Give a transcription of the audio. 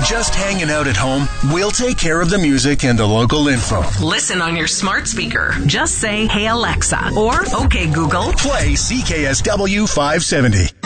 Just hanging out at home? We'll take care of the music and the local info. Listen on your smart speaker. Just say, "Hey Alexa," or "Okay Google." Play CKSW 570.